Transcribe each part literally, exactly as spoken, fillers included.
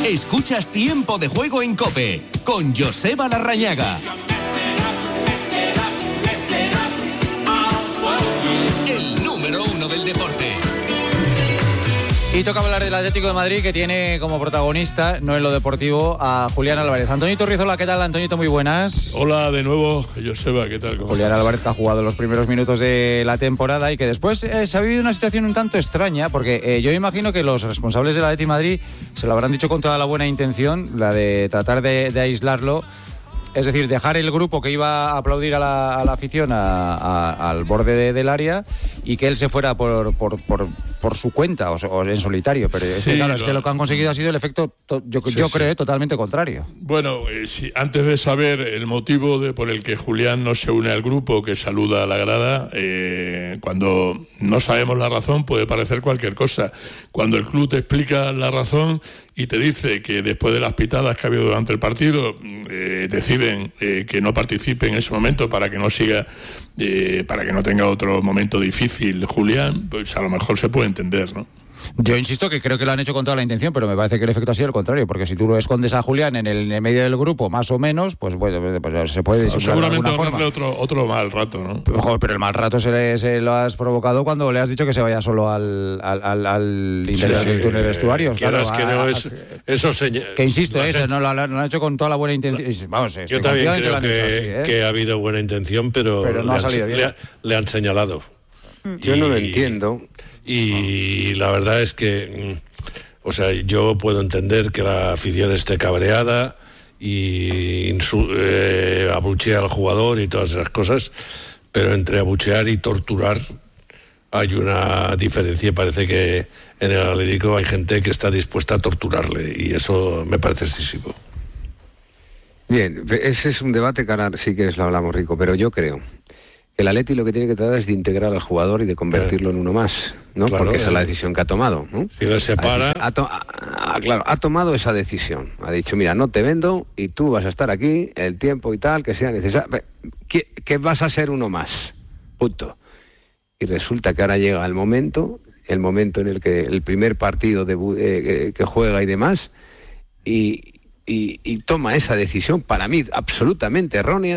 Escuchas Tiempo de Juego en COPE con Joseba Larrañaga. El número uno del deporte. Y toca hablar del Atlético de Madrid, que tiene como protagonista, no en lo deportivo, a Julián Álvarez. Antonito Rizola, ¿qué tal, Antonito? Muy buenas. Hola de nuevo, Joseba, ¿qué tal? Julián estás? Álvarez, que ha jugado los primeros minutos de la temporada y que después eh, se ha vivido una situación un tanto extraña, porque eh, yo imagino que los responsables del Atlético de Madrid se lo habrán dicho con toda la buena intención, la de tratar de, de aislarlo. Es decir, dejar el grupo que iba a aplaudir a la, a la afición a, a, al borde de, del área y que él se fuera por, por, por, por su cuenta o, o en solitario. Pero sí, es, que, claro, lo... es que lo que han conseguido ha sido el efecto, to, yo, sí, yo sí. creo, totalmente contrario. Bueno, eh, si, antes de saber el motivo de, por el que Julián no se une al grupo, que saluda a la grada, eh, cuando no sabemos la razón puede parecer cualquier cosa. Cuando el club te explica la razón y te dice que después de las pitadas que ha habido durante el partido, eh, decide Eh, que no participe en ese momento para que no siga, eh, para que no tenga otro momento difícil Julián, pues a lo mejor se puede entender, ¿no? Yo insisto que creo que lo han hecho con toda la intención, pero me parece que el efecto ha sido el contrario, porque si tú lo escondes a Julián en el, en el medio del grupo, más o menos, pues, bueno, pues se puede disimular no, de alguna seguramente forma. Otro, otro mal rato, ¿no? Ojo, pero el mal rato se, le, se lo has provocado cuando le has dicho que se vaya solo al, al, al, al interior sí, sí, del túnel de vestuarios. Claro, claro, es que a, no es, eso señala, que insisto, no eso no lo, lo han hecho con toda la buena intención. Vamos, yo también creo que, que, así, ¿eh? que ha habido buena intención, pero, pero no le, ha salido han, bien. Le, ha, le han señalado. Yo y, no lo entiendo. Y la verdad es que, o sea, yo puedo entender que la afición esté cabreada y insu- eh, abuchea al jugador y todas esas cosas, pero entre abuchear y torturar hay una diferencia. Parece que en el Atlético hay gente que está dispuesta a torturarle y eso me parece excesivo. Bien, ese es un debate que ahora si quieres lo hablamos, Rico, pero yo creo que el Atleti lo que tiene que tratar es de integrar al jugador y de convertirlo claro. en uno más, ¿no? Claro, porque esa eh. es la decisión que ha tomado, ¿no? Si le separa... Ha, to- ha, claro, ha tomado esa decisión. Ha dicho, mira, no te vendo y tú vas a estar aquí el tiempo y tal que sea necesario. Que, que vas a ser uno más, punto. Y resulta que ahora llega el momento, el momento en el que el primer partido de, eh, que juega y demás, y, y, y toma esa decisión, para mí absolutamente errónea,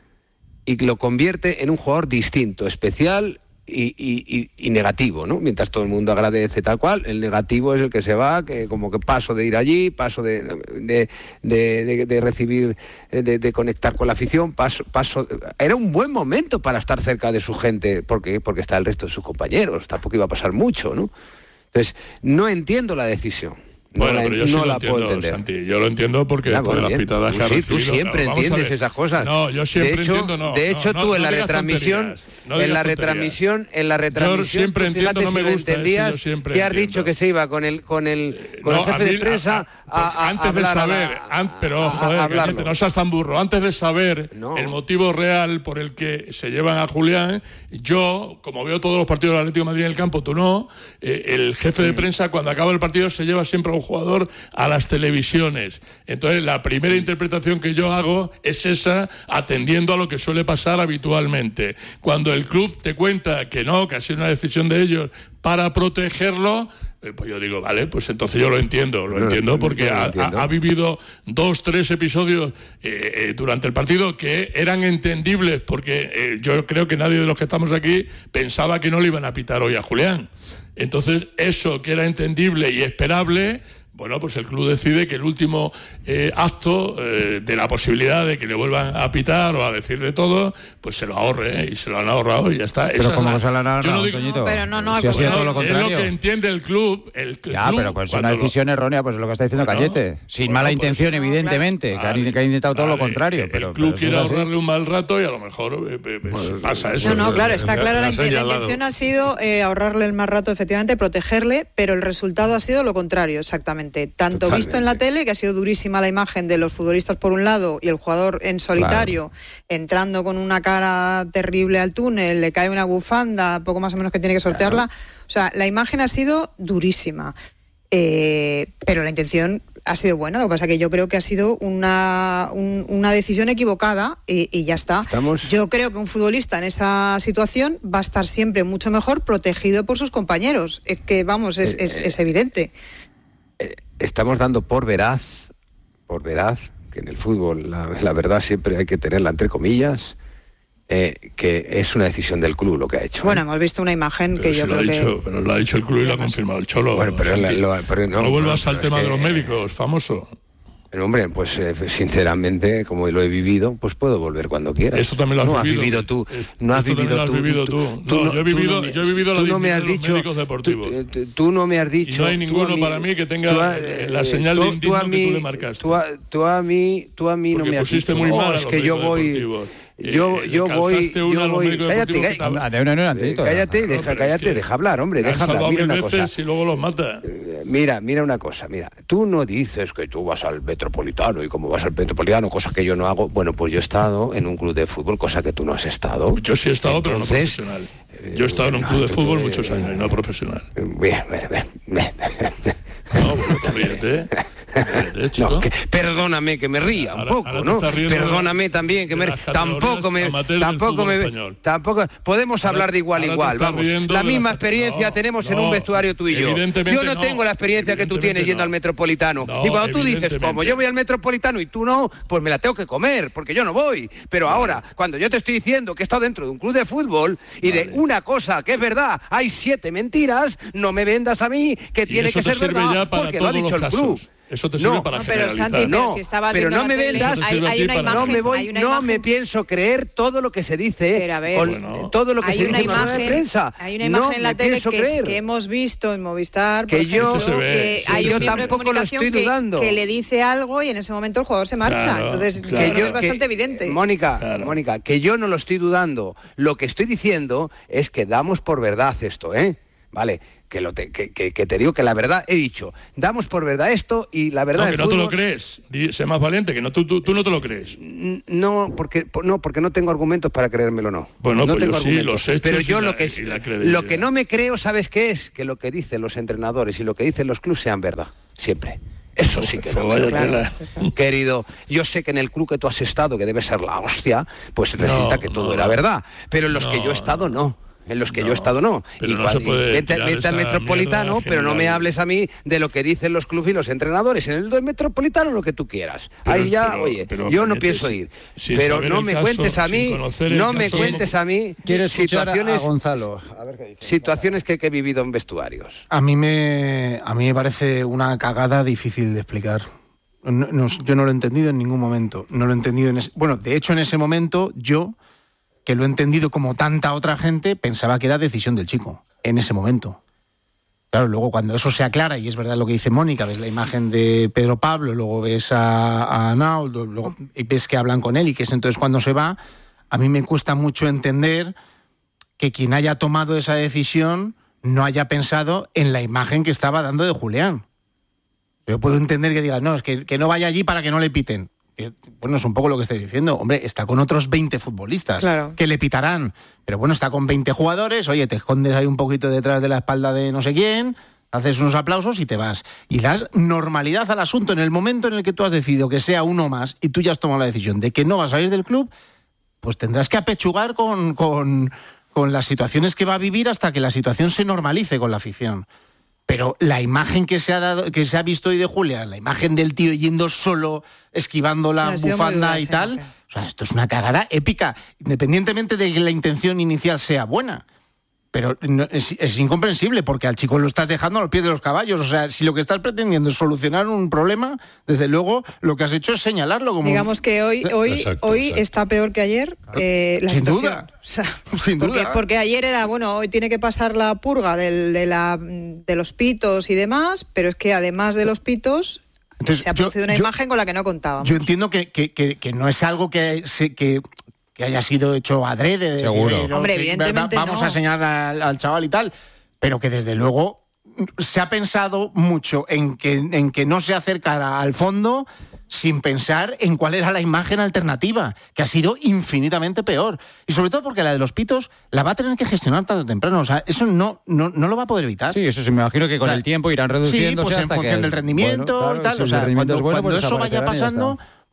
y lo convierte en un jugador distinto, especial y, y, y negativo, ¿no? Mientras todo el mundo agradece tal cual, el negativo es el que se va, que como que paso de ir allí, paso de, de, de, de, de recibir, de, de conectar con la afición, paso, paso... Era un buen momento para estar cerca de su gente, porque porque está el resto de sus compañeros, tampoco iba a pasar mucho, ¿no? Entonces, no entiendo la decisión. No bueno, la, pero yo no sí lo la entiendo, puedo entender. Santi. Yo lo entiendo porque ya, después bueno, de las pitadas tú que ha sí, recibido... tú siempre no, entiendes esas cosas. No, yo siempre de hecho, entiendo, no. De hecho, no, tú no, en, no la retransmisión, no en la tonterías. retransmisión, en la retransmisión, yo siempre tú entiendo, no me si gusta entendías eso, yo siempre que has entiendo. dicho que se iba con el con el, con no, el jefe mí, de prensa a, a, a, antes a de saber, la, an, pero a, joder, a Cañete, no seas tan burro. Antes de saber no. el motivo real por el que se llevan a Julián, yo, como veo todos los partidos del Atlético de Madrid en el campo, tú no, eh, el jefe de prensa cuando acaba el partido se lleva siempre a un jugador a las televisiones. Entonces, la primera interpretación que yo hago es esa, atendiendo a lo que suele pasar habitualmente. Cuando el club te cuenta que no, que ha sido una decisión de ellos para protegerlo, eh, pues yo digo, vale, pues entonces yo lo entiendo, lo no, entiendo porque no, no ha, entiendo. Ha, ha vivido dos, tres episodios eh, eh, durante el partido que eran entendibles, porque eh, yo creo que nadie de los que estamos aquí pensaba que no le iban a pitar hoy a Julián. Entonces, eso que era entendible y esperable, bueno, pues el club decide que el último eh, acto eh, de la posibilidad de que le vuelvan a pitar o a decir de todo, pues se lo ahorre, ¿eh? Y se lo han ahorrado y ya está. Pero esa como la... se lo han ahorrado, no digo... Toñito, pero no, no, si ha sido todo lo es contrario. lo que entiende el club. El, el ya, club, pero pues una decisión lo... errónea, pues es lo que está diciendo bueno, Cañete. Sin bueno, mala intención, pues, evidentemente, no, claro. que, han, que ha intentado vale, todo lo contrario. El, pero, el club pero quiere es ahorrarle un mal rato y a lo mejor eh, eh, pues, bueno, pasa eso. No, no, claro, está claro. La, la señalado. intención ha sido eh, ahorrarle el mal rato, efectivamente, protegerle, pero el resultado ha sido lo contrario, exactamente. Tanto Totalmente. Visto en la tele, que ha sido durísimo la imagen de los futbolistas por un lado y el jugador en solitario, claro. entrando con una cara terrible al túnel, le cae una bufanda, poco más o menos que tiene que sortearla. Claro. O sea, la imagen ha sido durísima, eh, pero la intención ha sido buena. Lo que pasa es que yo creo que ha sido una, un, una decisión equivocada y, y ya está. ¿Estamos? Yo creo que un futbolista en esa situación va a estar siempre mucho mejor protegido por sus compañeros. Es que, vamos, es, eh, es, es evidente. estamos dando por veraz, por veraz, que en el fútbol la, la verdad siempre hay que tenerla entre comillas, eh, que es una decisión del club lo que ha hecho. Bueno, ¿eh? Hemos visto una imagen pero que yo creo dicho, que... Pero lo ha dicho el club y lo ha confirmado el Cholo. Bueno, pero, la, lo, pero no, no vuelvas pero, al tema es que, de los médicos, famoso. Hombre, pues eh, sinceramente, como lo he vivido, pues puedo volver cuando quiera. Esto también lo has no vivido. has vivido tú. No has Esto vivido lo has tú. vivido tú. tú, tú no, no, yo he vivido, no me, yo he vivido la dignidad no me has de los dicho, médicos deportivos. Tú, tú, tú no me has dicho. Y no hay ninguno mí, para mí que tenga a, la señal tú, de indigno tú a mí, que tú le marcaste. Tú a, tú a mí, tú a mí no me has dicho. Muy mal oh, es que yo voy. Deportivos. Yo, eh, yo voy, yo voy. Cállate, cállate, cállate, deja, cállate, deja hablar, hombre, deja hablar. Mira una cosa. Y luego los mata. Mira, mira una cosa, mira. Tú no dices que tú vas al Metropolitano y como vas al Metropolitano, cosa que yo no hago. Bueno, pues yo he estado en un club de fútbol, cosa que tú no has estado. Yo sí he estado, Entonces, pero no profesional. Yo he estado en un club de fútbol muchos años y no profesional. Bien, bien, bien. No, bueno, ríete. No, que, perdóname que me ría un poco, ahora, ahora ¿no? Perdóname de, también que me tampoco me tampoco me tampoco podemos ahora, hablar de igual a igual, vamos. La misma la... experiencia no, tenemos no, en un vestuario tú y yo. Yo no, no tengo la experiencia que tú tienes yendo no. al Metropolitano. No, y cuando tú dices, como yo voy al Metropolitano y tú no, pues me la tengo que comer, porque yo no voy. Pero vale. ahora, cuando yo te estoy diciendo que he estado dentro de un club de fútbol y vale. de una cosa que es verdad, hay siete mentiras, no me vendas a mí que tiene que ser verdad porque lo ha dicho el club. Eso te sirve no, para no, pero generalizar. Santi, pero no, si estabas pero no me tele, vendas, hay, hay una imagen, no me voy, hay una no imagen, me pienso creer todo lo que se dice, pero a ver, con bueno, todo lo que hay se una dice imagen, en la prensa. Hay una imagen no en la tele que, es, creer. que hemos visto en Movistar, que por yo, ejemplo, que sí, hay yo un miembro de comunicación que, que le dice algo y en ese momento el jugador se marcha. Claro, Entonces, claro. que yo, es bastante que, evidente. Mónica, claro. Mónica, que yo no lo estoy dudando. Lo que estoy diciendo es que damos por verdad esto, ¿eh? Vale. Que, lo te, que, que, que te digo que la verdad he dicho, damos por verdad esto y la verdad... No, que no fútbol, te lo crees, sé más valiente, que no, tú, tú, tú no te lo crees. No porque, no, porque no tengo argumentos para creérmelo, no. Bueno, no pues tengo yo sí, los hechos Pero yo y lo, la, que es, la lo que no me creo, ¿sabes qué es? Que lo que dicen los entrenadores y lo que dicen los clubes sean verdad, siempre. Eso sí que no, vaya claro. Querido, yo sé que en el club que tú has estado, que debe ser la hostia, pues resulta no, que todo no, era verdad, pero en los no, que yo he estado, no. En los que no, yo he estado no. Y no cuando, vete, vete al Metropolitano, pero no me hables a mí de lo que dicen los clubes y los entrenadores. En el del Metropolitano lo que tú quieras. Pero, Ahí ya, pero, oye, pero, yo no pienso ir. Pero no me caso, cuentes a mí, no me caso, cuentes a mí Quiero escuchar situaciones, a Gonzalo. A ver qué dice. Situaciones que, que he vivido en vestuarios. A mí me, a mí me parece una cagada difícil de explicar. No, no, yo no lo he entendido en ningún momento. No lo he entendido en ese, bueno, de hecho en ese momento yo, que lo he entendido como tanta otra gente, pensaba que era decisión del chico, en ese momento. Claro, luego cuando eso se aclara, y es verdad lo que dice Mónica, ves la imagen de Pedro Pablo, luego ves a, a Arnaud, luego ves que hablan con él, y que es entonces cuando se va, a mí me cuesta mucho entender que quien haya tomado esa decisión no haya pensado en la imagen que estaba dando de Julián. Yo puedo entender que digas, no, es que, que no vaya allí para que no le piten. Bueno, es un poco lo que estoy diciendo. Hombre, está con otros veinte futbolistas claro. que le pitarán. Pero bueno, está con veinte jugadores. Oye, te escondes ahí un poquito detrás de la espalda de no sé quién, haces unos aplausos y te vas. Y das normalidad al asunto. En el momento en el que tú has decidido que sea uno más y tú ya has tomado la decisión de que no vas a ir del club, pues tendrás que apechugar con, con, con las situaciones que va a vivir hasta que la situación se normalice con la afición. Pero la imagen que se ha dado, que se ha visto hoy de Julián, la imagen del tío yendo solo, esquivando la bufanda y tal, o sea, esto es una cagada épica, independientemente de que la intención inicial sea buena. Pero no, es, es incomprensible, porque al chico lo estás dejando a los pies de los caballos. O sea, si lo que estás pretendiendo es solucionar un problema, desde luego lo que has hecho es señalarlo como... Digamos que hoy hoy exacto, hoy exacto. está peor que ayer. Eh, la Sin situación. duda. O sea, Sin porque, duda. Porque ayer era, bueno, hoy tiene que pasar la purga del, de, la, de los pitos y demás, pero es que además de los pitos... Entonces, se ha producido yo, una yo, imagen con la que no contábamos. Yo entiendo que, que, que, que no es algo que... Se, que que haya sido hecho adrede. De Seguro. Decir, Hombre, que evidentemente vamos no. a enseñar al, al chaval y tal, pero que desde luego se ha pensado mucho en que, en que no se acercara al fondo sin pensar en cuál era la imagen alternativa, que ha sido infinitamente peor. Y sobre todo porque la de los pitos la va a tener que gestionar tarde o temprano. O sea, eso no, no, no lo va a poder evitar. Sí, eso sí, me imagino que con o sea, el tiempo irán reduciéndose sí, pues hasta en función que... del rendimiento bueno, claro, y tal. Si o sea, cuando, es bueno, cuando pues eso vaya pasando...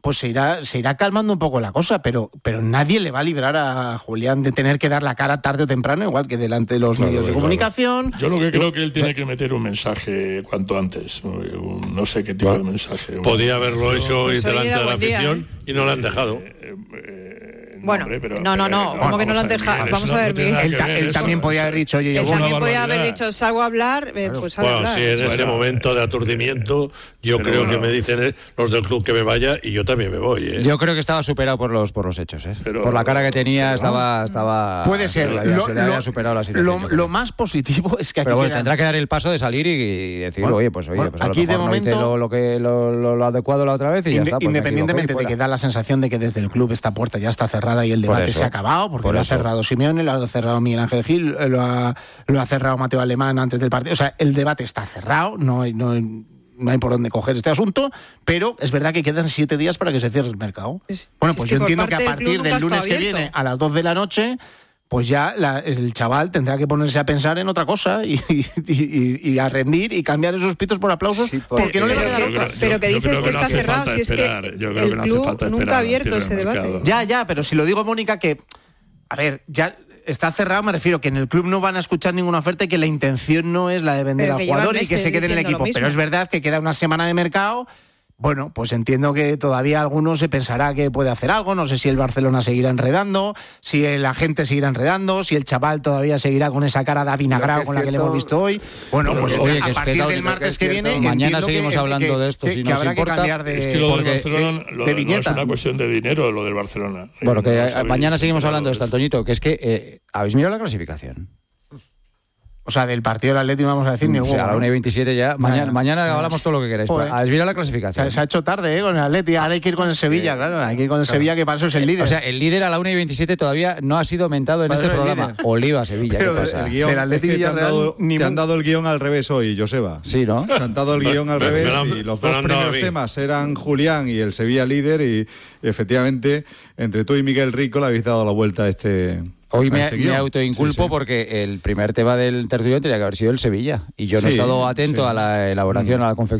pues se irá, se irá calmando un poco la cosa, pero, pero nadie le va a librar a Julián de tener que dar la cara tarde o temprano, igual que delante de los claro, medios de claro. comunicación. Yo lo que creo que él tiene que meter un mensaje cuanto antes, un, no sé qué tipo bueno, de mensaje. Podía haberlo hecho pues delante de la afición día, ¿eh? y no lo han dejado. Eh, eh, Bueno, hombre, pero, no, no, no, pero, ¿cómo no, que no lo han dejado? Vamos a ver, Miguel. Él, él también podía haber dicho, oye, yo Él voy. también podía haber dicho, salgo a hablar, eh, claro. pues salgo bueno, a hablar. si en ese bueno, momento de aturdimiento, yo pero creo no. que me dicen los del club que me vaya y yo también me voy. ¿eh? Yo creo que estaba superado por los por los hechos, ¿eh? Pero, por la cara que tenía, pero, estaba, estaba. Puede ser. Se, lo, se le había lo, superado la situación. Lo, lo más positivo es que aquí pero bueno, quedan... tendrá que dar el paso de salir y, y decir, bueno, oye, pues oye, bueno, pues a aquí lo mejor de momento, no hice lo, lo que lo, lo, lo adecuado la otra vez y ya inde, está. Pues independientemente de que da la sensación de que desde el club esta puerta ya está cerrada y el debate se ha acabado, porque por lo eso. ha cerrado Simeone, lo ha cerrado Miguel Ángel Gil, lo ha, lo ha cerrado Mateo Alemán antes del partido. O sea, el debate está cerrado, no hay, no hay, no hay por dónde coger este asunto, pero es verdad que quedan siete días para que se cierre el mercado. Es, bueno, pues si yo entiendo que a partir del, del lunes que viene, a las dos de la noche, pues ya la, el chaval tendrá que ponerse a pensar en otra cosa y, y, y, y a rendir y cambiar esos pitos por aplausos, sí, porque, porque no le va a quedar otra. Pero que dices que, que no está cerrado, si es que el club nunca ha abierto ese debate. Ya, ya, pero si lo digo, Mónica, que, a ver, ya... está cerrado, me refiero que en el club no van a escuchar ninguna oferta y que la intención no es la de vender al jugador y que se quede en el equipo. Pero es verdad que queda una semana de mercado. Bueno, pues entiendo que todavía alguno se pensará que puede hacer algo. No sé si el Barcelona seguirá enredando, si el agente seguirá enredando, si el chaval todavía seguirá con esa cara de avinagrado con la que le hemos visto hoy. Bueno, bueno pues oye, a que partir es que del martes que, que viene... Mañana seguimos que, hablando que, de esto, que, si que nos habrá importa, que cambiar de... Es que lo porque, del Barcelona de, lo, de no es una cuestión de dinero, lo del Barcelona. Bueno, eh, que no mañana seguimos hablando de esto, Antoñito, que es que... Eh, ¿habéis mirado la clasificación? O sea, del partido del Atlético vamos a decir ni o sea, a la una y veintisiete ya. Mañana, mañana ya. hablamos todo lo que queráis. Pues, ¿habéis mirado la clasificación? O sea, se ha hecho tarde, ¿eh? Con el Atlético. Ahora hay que ir con el Sevilla, claro. Hay que ir con el claro. Sevilla, que para eso es el líder. O sea, el líder a la una y veintisiete todavía no ha sido aumentado en para este programa. Oliva, Sevilla, pero ¿qué pasa? El guión, del Atlético es que te, han dado, ni te han dado el guión al revés hoy, Joseba. Sí, ¿no? Te han dado el guión al revés y los dos primeros temas eran Julián y el Sevilla líder y efectivamente, entre tú y Miguel Rico le habéis dado la vuelta a este... Hoy me, me autoinculpo sí, sí. porque el primer tema del tertulión tenía que haber sido el Sevilla y yo no sí, he estado atento sí. a la elaboración, mm. a la confección